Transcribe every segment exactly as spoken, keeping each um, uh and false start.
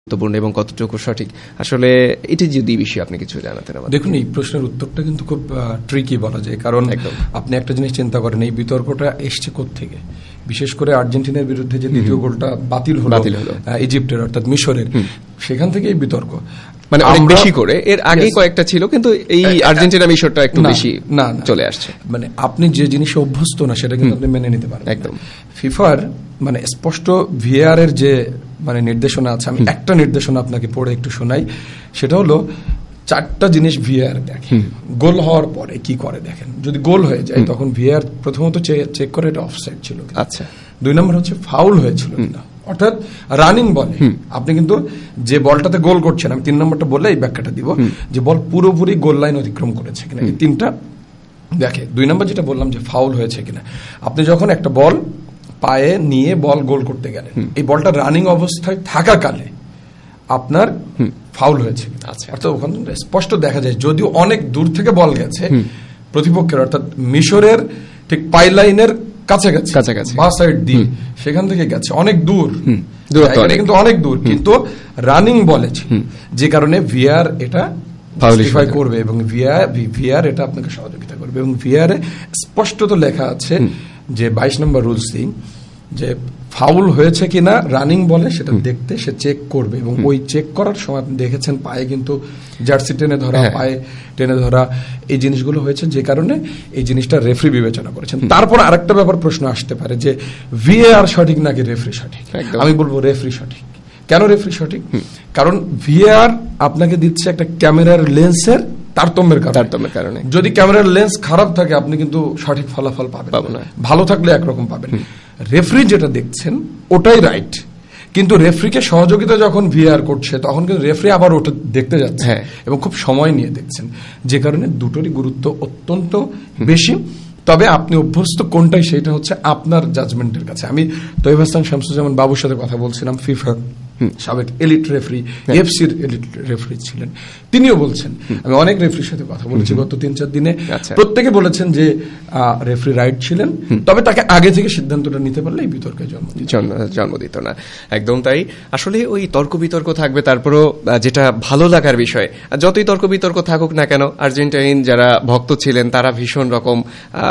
গুরুত্বপূর্ণ এবং কতটুকু সঠিক, আসলে এটি যদি বিষয়ে আপনি কিছু জানাতেন আমাদের। দেখুন, এই প্রশ্নের উত্তরটা কিন্তু খুব ট্রিকি বলা যায়, কারণ আপনি একটা জিনিস চিন্তা করেন, এই বিতর্কটা এসছে কোত্থেকে। বিশেষ করে আর্জেন্টিনার বিরুদ্ধে যে দ্বিতীয় গোলটা বাতিল হলো ইজিপ্টের অর্থাৎ মিশরের, সেখান থেকে এই বিতর্ক মানে অনেক বেশি করে। এর আগে কয়েকটা ছিল, কিন্তু এই আর্জেন্টিনা মিশরটা একটু বেশি না চলে আসছে। মানে আপনি যে জিনিসে অভ্যস্ত না সেটা কিন্তু আপনি মেনে নিতে পারেন একদম। ফিফার মানে স্পষ্ট ভিএআর এর যে মানে নির্দেশনা আছে, আমি একটা নির্দেশনা আপনাকে পড়ে একটু শোনাই। সেটা হলো চারটা জিনিস ভিএআর দেখে। গোল হওয়ার পরে কি করে দেখেন, যদি গোল হয়ে যায় তখন ভিএআর প্রথমত চেক করে এটা অফসাইড ছিল। আচ্ছা। দুই নম্বর হচ্ছে ফাউল হয়েছিল কিনা, অর্থাৎ রানিং বলে আপনি কিন্তু যে বলটাতে গোল করছেন, আমি তিন নম্বরটা বললে এই ব্যাখ্যাটা দিব, যে বল পুরোপুরি গোল লাইন অতিক্রম করেছে কিনা, এই তিনটা দেখে। দুই নম্বর যেটা বললাম যে ফাউল হয়েছে কিনা, আপনি যখন একটা বল পায়ে নিয়ে বল গোল করতে গেলেন, এই বলটা রানিং অবস্থায় থাকাকালে আপনার ফাউল হয়েছে, অর্থাৎ ওখানে স্পষ্ট দেখা যায়, যদিও অনেক দূর থেকে বল গেছে প্রতিপক্ষের, অর্থাৎ মিশরের ঠিক পাই লাইনের কাছাকাছি কাছাকাছি বা সাইড দিয়ে সেখান থেকে গেছে অনেক দূর, কিন্তু অনেক দূর, কিন্তু রানিং বলেছে, যে কারণে ভিআর এটা জাস্টিফাই করবে এবং ভিআর এটা আপনাকে সহযোগিতা করবে। এবং ভিআর এ স্পষ্টত লেখা আছে যে বাইশ নম্বর রুলসই যে ফাউল হয়েছে কিনা রানিং বলে সেটা দেখতে সে চেক করবে, এবং ওই চেক করার সময় আপনি দেখেছেন পায়ে কিন্তু জার্সি টেনে ধরা, পায়ে টেনে ধরা, এই জিনিসগুলো হয়েছে, যে কারণে এই জিনিসটা রেফারি বিবেচনা করেছেন। তারপর আরেকটা ব্যাপার প্রশ্ন আসতে পারে যে ভিএআর সঠিক নাকি রেফারি সঠিক। আমি বলবো রেফারি সঠিক। কেন রেফারি সঠিক? কারণ ভিএআর আপনাকে দিচ্ছে একটা ক্যামেরার লেন্সের তারতম্যের কারণে। যদি ক্যামেরার লেন্স খারাপ থাকে আপনি কিন্তু সঠিক ফলাফল পাবেন না, ভালো থাকলে একরকম পাবেন। রেফারি যেটা দেখছেন ওটাই রাইট, কিন্তু রেফারিকে সহযোগিতা যখন ভিআর করছে তখন কিন্তু রেফারি আবার ওটা দেখতে যাচ্ছে এবং খুব সময় নিয়ে দেখছেন, যে কারণে দুটোরই গুরুত্ব অত্যন্ত বেশি। তবে আপনি অভ্যস্ত কোনটাই সেটা হচ্ছে আপনার জাজমেন্টের কাছে। আমি তৈয়ব হাসান শামসুজ্জামান বাবুর সাথে কথা বলছিলাম, ফিফা সাবেক এলিট রেফারি, এফসির এলিট রেফারি ছিলেন, তিনিও বলছেন, আমি অনেক রেফারির সাথে কথা বলেছি গত তিন চার দিনে, প্রত্যেকে বলেছেন যে রেফারি রাইট ছিলেন, তবে তাকে আগে থেকে সিদ্ধান্তটা নিতে পারলে এই বিতর্কে জন্ম দিত না। একদম তাই। আসলে ওই তর্ক বিতর্ক থাকবে, তারপরও যেটা ভালো লাগার বিষয়, যতই তর্ক বিতর্ক থাকুক না কেন, আর্জেন্টাইন যারা ভক্ত ছিলেন তারা ভীষণ রকম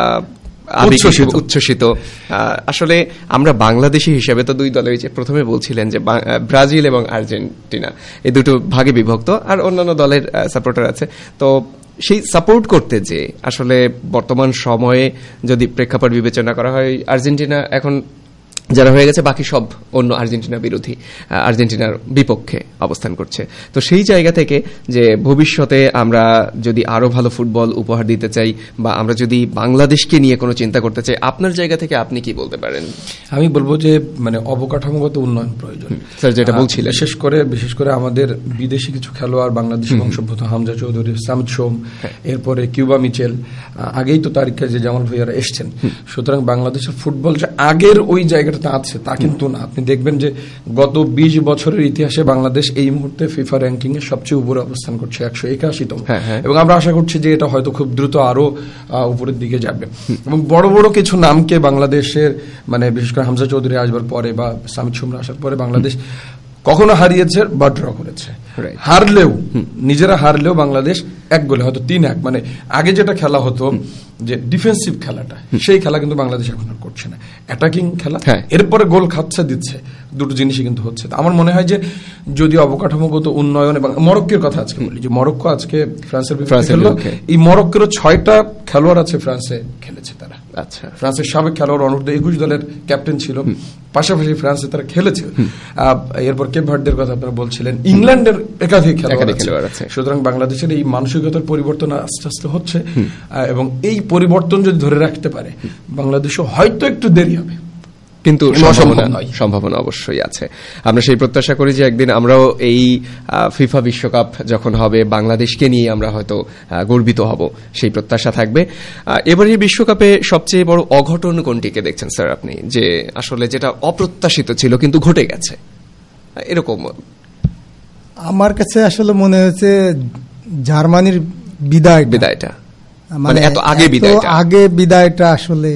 উচ্ছ্বসিত। আসলে আমরা বাংলাদেশি হিসেবে তো দুই দলে, প্রথমে বলছিলেন যে ব্রাজিল এবং আর্জেন্টিনা এই দুটো ভাগে বিভক্ত, আর অন্যান্য দলের সাপোর্টার আছে। তো সেই সাপোর্ট করতে যে আসলে বর্তমান সময়ে যদি প্রেক্ষাপট বিবেচনা করা হয়, আর্জেন্টিনা এখন যারা হয়ে গেছে বাকি সব অন্য আর্জেন্টিনা বিরোধী, আর্জেন্টিনার বিপক্ষে অবস্থান করছে। তো সেই জায়গা থেকে যে ভবিষ্যতে আমরা যদি আরো ভালো ফুটবল উপহার দিতে চাই, বা আমরা যদি বাংলাদেশকে নিয়ে কোনো চিন্তা করতে চাই, আপনার জায়গা থেকে আপনি কি বলতে পারেন? আমি বলবো যে মানে অবকাঠামোগত উন্নয়ন প্রয়োজন, স্যার যেটা বলছিলেন, বিশেষ করে বিশেষ করে আমাদের বিদেশি কিছু খেলোয়াড়, বাংলাদেশি বংশোদ্ভূত হামজা চৌধুরী, সামিদ সোম, এরপরে কিউবা মিচেল, আগেই তো তারিখে যে জামাল ভাইয়ারা এসছেন। সুতরাং বাংলাদেশের ফুটবল যে আগের ওই জায়গাটা আছে তা কিন্তু না। আপনি দেখবেন যে গত বিশ বছরের ইতিহাসে বাংলাদেশ এই মুহূর্তে ফিফা র্যাঙ্কিং এ সবচেয়ে উপরে অবস্থান করছে, একশো একাশিতম, এবং আমরা আশা করছি যে এটা হয়তো খুব দ্রুত আরো উপরের দিকে যাবে। এবং বড় বড় কিছু নামকে বাংলাদেশের মানে বিশেষ করে হামজা চৌধুরী আসবার পরে বা সামিদ সোমরা আসার পরে বাংলাদেশ কখনো হারিয়েছে বা ড্র করেছে, হারলেও নিজেরা হারলেও বাংলাদেশ এক গোলে, হয়তো তিন এক, মানে আগে যেটা খেলা হতো যে ডিফেন্সিভ খেলাটা, সেই খেলা কিন্তু বাংলাদেশ এখন আর করছে না, অ্যাটাকিং খেলা, এরপরে গোল খাচ্ছে দিচ্ছে, দুটো জিনিসই কিন্তু হচ্ছে। আমার মনে হয় যে যদি অবকাঠামোগত উন্নয়ন, এবং মরক্কোর কথা আজকে বলি, যে মরক্কো আজকে ফ্রান্সের বিপক্ষে খেললো, এই মরক্কোর ছয়টা খেলোয়াড় আছে ফ্রান্সে খেলেছে তারা। আচ্ছা, ফ্রান্সের সাবেক খেলোয়াড় অনূর্ধ্ব একুশ দলের ক্যাপ্টেন ছিল, পাশাপাশি ফ্রান্সে তারা খেলেছে। এরপর কেপ ভার্দের কথা আপনারা বলছিলেন, ইংল্যান্ডের একাধিক খেলোয়াড় আছে। সুতরাং বাংলাদেশের এই মানসিকতার পরিবর্তন আস্তে আস্তে হচ্ছে, এবং এই পরিবর্তন যদি ধরে রাখতে পারে বাংলাদেশও হয়তো একটু দেরি হবে, কিন্তু সম্ভাবনা অবশ্যই আছে। আমরা সেই প্রত্যাশা করি যে একদিন আমরাও এই ফিফা বিশ্বকাপ যখন হবে বাংলাদেশকে নিয়ে আমরা হয়তো গর্বিত হব, সেই প্রত্যাশা থাকবে। এবারে বিশ্বকাপে সবচেয়ে বড় অঘটন কোনটিকে দেখছেন স্যার আপনি, যে আসলে যেটা অপ্রত্যাশিত ছিল কিন্তু ঘটে গেছে এরকম? আমার কাছে আসলে মনে হয়েছে জার্মানির বিদায় বিদায়টা মানে এত আগে বিদায়টা আগে বিদায়টা আসলে,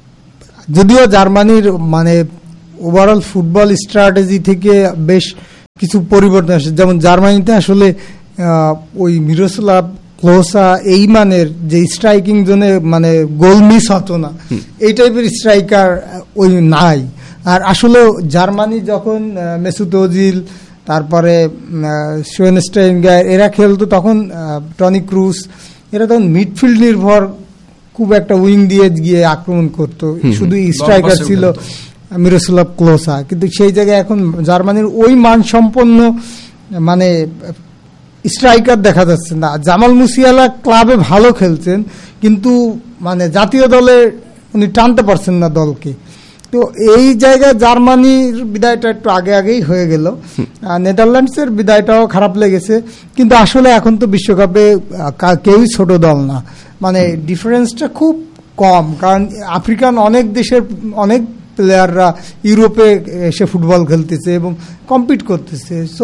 যদিও জার্মানির মানে ওভারঅল ফুটবল স্ট্র্যাটেজি থেকে বেশ কিছু পরিবর্তন আসে, যেমন জার্মানিতে আসলে আহ, ওই মিরোস্লাভ ক্লোসা এই মানের যে স্ট্রাইকিং জোনে মানে গোল মিস হতো না, এই টাইপের স্ট্রাইকার ওই নাই। আর আসলে জার্মানি যখন আহ, মেসুত ওজিল, তারপরে শোয়েনস্টাইনগার এরা খেলতো, তখন আহ, টনি ক্রুস এরা তখন মিডফিল্ড নির্ভর, খুব একটা উইং দিয়ে গিয়ে আক্রমণ করতো, শুধু স্ট্রাইকার ছিল মিরোস্লাভ ক্লোসা। কিন্তু সেই জায়গায় এখন জার্মানির ওই মানসম্পন্ন মানে স্ট্রাইকার দেখা যাচ্ছে না। জামাল মুসিয়ালা ক্লাবে ভালো খেলছেন, কিন্তু মানে জাতীয় দলে উনি টানতে পারছেন না দলকে। তো এই জায়গায় জার্মানির বিদায়টা একটু আগে আগেই হয়ে গেল। নেদারল্যান্ডসের বিদায়টাও খারাপ লেগেছে, কিন্তু আসলে এখন তো বিশ্বকাপে কেউই ছোট দল না, মানে ডিফারেন্সটা খুব কম, কারণ আফ্রিকান অনেক দেশের অনেক প্লেয়াররা ইউরোপে এসে ফুটবল খেলতেছে এবং কম্পিট করতেছে। সো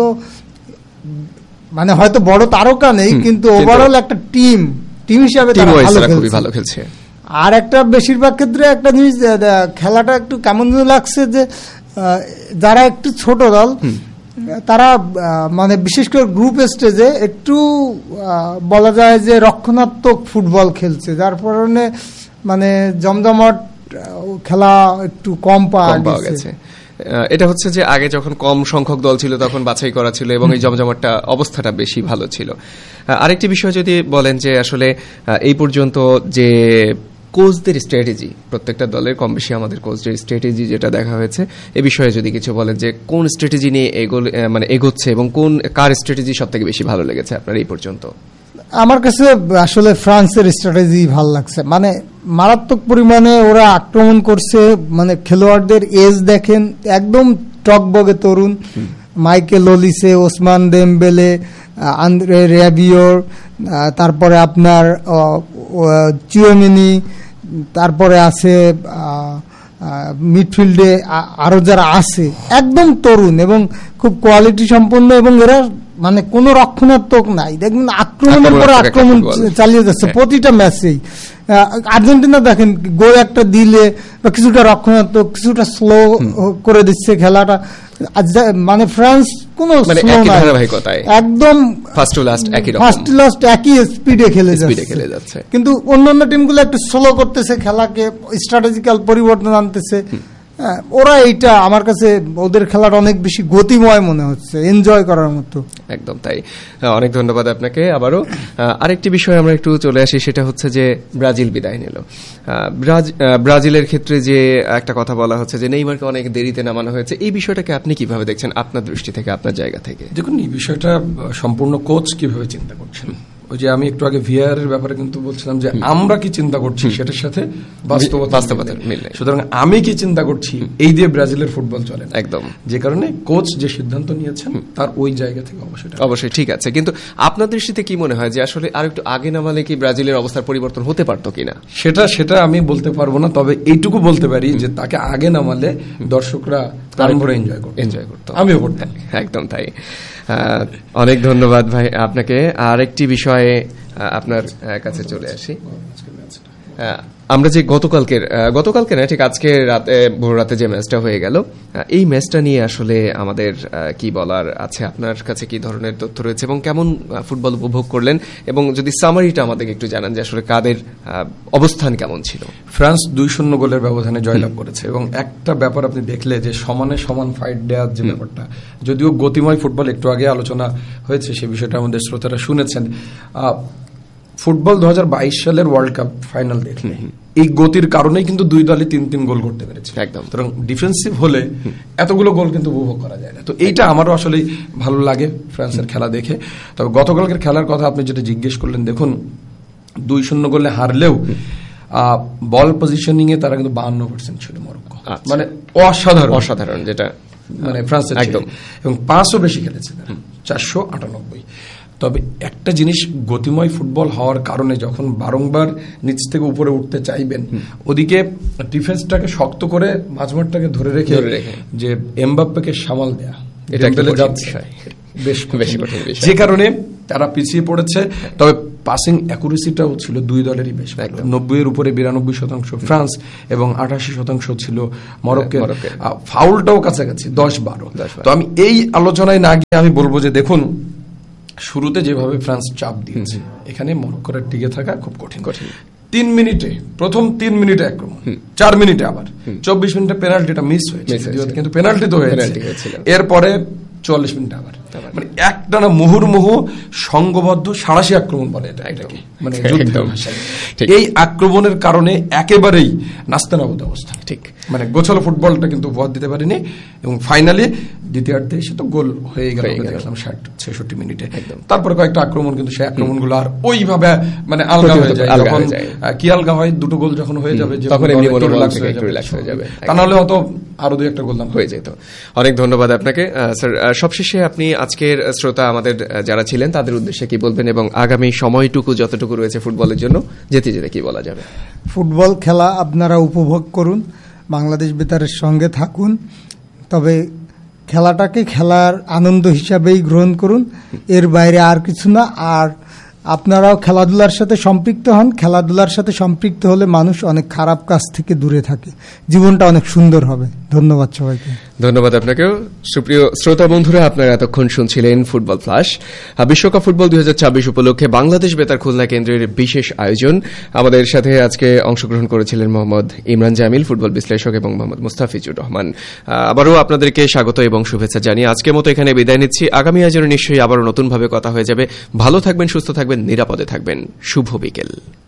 মানে হয়তো বড় তারকা নেই, কিন্তু ওভারঅল একটা টিম টিম হিসাবে ভালো খেলছে। আর একটা বেশিরভাগ ক্ষেত্রে একটা জিনিস, খেলাটা একটু কেমন লাগছে যে যারা একটু ছোট দল তারা মানে বিশেষ করে গ্রুপ স্টেজে একটু বলা যায় যে রক্ষণাত্মক ফুটবল খেলছে, যার কারণে মানে জমজমাট খেলা একটু কম পাওয়া গেছে। এটা হচ্ছে যে আগে যখন কম সংখ্যক দল ছিল তখন বাছাই করা ছিল এবং এই জমজমাটটা অবস্থাটা বেশি ভালো ছিল। আরেকটি বিষয় যদি বলেন যে আসলে এই পর্যন্ত যে কোচদের স্ট্র্যাটেজি, প্রত্যেকটা দলের কম বেশি আমাদের কোচদের স্ট্র্যাটেজি যেটা দেখা হয়েছে, এ বিষয়ে যদি কিছু বলেন যে কোন স্ট্র্যাটেজি নিয়ে এগোলে মানে এগোচ্ছে এবং কোন কার স্ট্র্যাটেজি সব থেকে বেশি ভালো লেগেছে আপনার এই পর্যন্ত? আমার কাছে আসলে ফ্রান্সের স্ট্র্যাটেজি ভালো লাগছে, মানে মারাত্মক পরিমাণে ওরা আক্রমণ করছে, মানে খেলোয়াড়দের এজ দেখেন একদম টকবগে তরুণ, মাইকেল ওলিসে, ওসমান দেমবেলে, আন্দ্রে র্যাবিওর, তারপরে আপনার চিওমিনি, তারপরে আছে মিডফিল্ডে আরো যারা আছে একদম তরুণ এবং খুব কোয়ালিটি সম্পন্ন, এবং এরা মানে কোনো রক্ষণাত্মক নাই, দেখবেন আক্রমণের পরে আক্রমণ চালিয়ে যাচ্ছে প্রতিটা ম্যাচেই। আর্জেন্টিনা দেখেন গোল একটা দিলে বা কিছুটা রক্ষণাত্মক, কিছুটা স্লো করে দিচ্ছে খেলাটা, মানে ফ্রান্স কোন একদম ফার্স্ট টু লাস্ট একই স্পিডে খেলে যাচ্ছে, কিন্তু অন্যান্য টিমগুলো একটু স্লো করতেছে খেলাকে, স্ট্র্যাটেজিক্যাল পরিবর্তন আনতেছে। ওরা এইটা আমার কাছে ওদের খেলাটা অনেক বেশি গতিময় মনে হচ্ছে, এনজয় করার মতো। একদম তাই, অনেক ধন্যবাদ আপনাকে। আবারও আরেকটি বিষয় আমরা একটু চলে আসি, সেটা হচ্ছে যে ব্রাজিল বিদায় নিল। ব্রাজিলের ক্ষেত্রে যে একটা কথা বলা হচ্ছে যে নেইমারকে অনেক দেরিতে নামানো হয়েছে, এই বিষয়টাকে আপনি কিভাবে দেখছেন আপনার দৃষ্টি থেকে, আপনার জায়গা থেকে? দেখুন, এই বিষয়টা সম্পূর্ণ কোচ কিভাবে চিন্তা করছেন। ওই যে আমি একটু আগে ভিআর এর ব্যাপারে কিন্তু বলছিলাম যে আমরা কি চিন্তা করছি সেটার সাথে বাস্তবতা মিলে, সুতরাং আমি কি চিন্তা করছি এই দিয়ে ব্রাজিলের ফুটবল চলে একদম, যে কারণে কোচ যে সিদ্ধান্ত নিয়েছেন তার ওই জায়গা থেকে অবশ্যই অবশ্যই ঠিক আছে। কিন্তু আপনার দৃষ্টিতে কি মনে হয় যে আসলে আর একটু আগে নামালে কি ব্রাজিলের অবস্থার পরিবর্তন হতে পারতো কিনা? সেটা সেটা আমি বলতে পারবো না, তবে এইটুকু বলতে পারি যে তাকে আগে নামালে দর্শকরা প্রাণ ভরে এনজয় করতো, এনজয় করতো, আমিও করতাম। একদম তাই। অনেক ধন্যবাদ ভাই আপনাকে। আর একটি বিষয়ে আপনার কাছে চলে আসি, আমরা যে গতকালকের গতকালকে না ঠিক আজকে রাতে ভোর রাতে যে ম্যাচটা হয়ে গেল, এই ম্যাচটা নিয়ে আসলে আমাদের কি বলার আছে? আপনার কাছে কি ধরনের তথ্য রয়েছে এবং কেমন ফুটবল উপভোগ করলেন, এবং যদি সামারিটা আমাদেরকে একটু জানান যে আসলে কাদের অবস্থান কেমন ছিল? ফ্রান্স দুই শূন্য গোলের ব্যবধানে জয়লাভ করেছে, এবং একটা ব্যাপার আপনি দেখলে যে সমানে সমান ফাইট দেওয়ার যে ব্যাপারটা, যদিও গতিময় ফুটবল একটু আগে আলোচনা হয়েছে, সে বিষয়টা আমাদের শ্রোতারা শুনেছেন। ফুটবল দু হাজার বাইশ সালের ওয়ার্ল্ড কাপ ফাইনাল দেখলে এই গতির কারণেই কিন্তু দুই দলই তিন তিন গোল করতে পেরেছে একদম। সুতরাং ডিফেন্সিভ হলে এতগুলো গোল কিন্তু উপভোগ করা যায় না। তো এইটা আমারও আসলে ভালো লাগে ফ্রান্সের খেলা দেখে। তবে গতকালকের খেলার কথা আপনি যেটা জিজ্ঞেস করলেন, দেখুন দুই শূন্য গোলে হারলেও বল পজিশনিং এ তারা কিন্তু বাহান্ন পার্সেন্ট ছিল মরক্কো, মানে অসাধারণ অসাধারণ যেটা মানে ফ্রান্সের একদম, এবং পাঁচও বেশি খেলেছে তারা, চারশো আটানব্বই। তবে একটা জিনিস, গতিময় ফুটবল হওয়ার কারণে যখন বারংবার নিচ থেকে উপরে উঠতে চাইবেন, ওদিকে ডিফেন্সটাকে শক্ত করে মাঝমাঠটাকে ধরে রেখে যে এমবাপ্পেকে সামাল দেয়া, এটা বেশ বেশি কঠিন, যে কারণে তারা পিছিয়ে পড়েছে। তবে পাসিং অ্যাকুরেসিটাও ছিল দুই দলেরই বেশ, নব্বই এর উপরে বিরানব্বই শতাংশ ফ্রান্স এবং আটাশি শতাংশ ছিল মরক্কোর। ফাউলটাও কাছাকাছি দশ বারো। তো আমি এই আলোচনায় না গিয়ে আমি বলবো যে দেখুন, শুরুতে যেভাবে ফ্রান্স চাপ দিয়েছে, এখানে মরক্কোর টিকে থাকা খুব কঠিন কঠিন তিন মিনিটে, প্রথম তিন মিনিটে আক্রমণ, চার মিনিটে আবার চব্বিশ মিনিটে পেনাল্টিটা মিস হয়েছে, কিন্তু পেনাল্টি তো হয়েছে, এরপরে চুয়াল্লিশ মিনিট আবার, মানে একটানা মুহুর্মুহু সংঘবদ্ধ সাঁড়াশি আক্রমণ বলে এটা এটাকে, মানে যুদ্ধের ভাষায়। এই আক্রমণের কারণে একেবারেই নাস্তানাবুদ অবস্থা, ঠিক মানে গোছালো ফুটবলটা কিন্তু উপহার দিতে পারেনি, এবং ফাইনালি দ্বিতীয়ার্ধে এসে তো গোল হয়ে গেল দেখলাম ষাট ছেষট্টি মিনিটে। তারপরে কয়েকটা আক্রমণ, কিন্তু সেই আক্রমণগুলো আর ওইভাবে মানে আলগা হয়ে যায়, যখন কি আলগা হয়, দুটো গোল যখন হয়ে যাবে তা নাহলে হয়তো আরো দুই একটা গোল হয়ে যেত। অনেক ধন্যবাদ আপনাকে স্যার। সবশেষে আপনি আজকের শ্রোতা আমাদের যারা ছিলেন তাদের উদ্দেশ্যে কি বলবেন, এবং আগামী সময়টুকু যতটুকু রয়েছে ফুটবলের জন্য যেতে যেতে কি বলা যাবে? ফুটবল খেলা আপনারা উপভোগ করুন, বাংলাদেশ বেতারের সঙ্গে থাকুন, তবে খেলাটাকে খেলার আনন্দ হিসাবেই গ্রহণ করুন, এর বাইরে আর কিছু না। আর আপনারাও খেলাধুলার সাথে সম্পৃক্ত হন, খেলাধুলার সাথে সম্পৃক্ত হলে মানুষ অনেক খারাপ কাজ থেকে দূরে থাকে, জীবনটা অনেক সুন্দর হবে। ধন্যবাদ সবাইকে। ধন্যবাদ আপনাকেও। সুপ্রিয় শ্রোতা বন্ধুরা, আপনারা এতক্ষণ শুনছিলেন ফুটবল ফ্ল্যাশ, বিশ্বকাপ ফুটবল দুই হাজার ছাব্বিশ উপলক্ষে বাংলাদেশ বেতার খুলনা কেন্দ্রের বিশেষ আয়োজন। আমাদের সাথে আজকে অংশগ্রহণ করেছিলেন মোহাম্মদ ইমরান জামিল, ফুটবল বিশ্লেষক, এবং মোহাম্মদ মুস্তাফিজুর রহমান। আবারও আপনাদেরকে স্বাগত এবং শুভেচ্ছা জানিয়ে আজকের মতো এখানে বিদায় নিচ্ছি। আগামী আয়োজনে নিশ্চয়ই আবারও নতুনভাবে কথা হয়ে যাবে। ভালো থাকবেন, সুস্থ থাকবেন, নিরাপদে থাকবেন। শুভ বিকেল।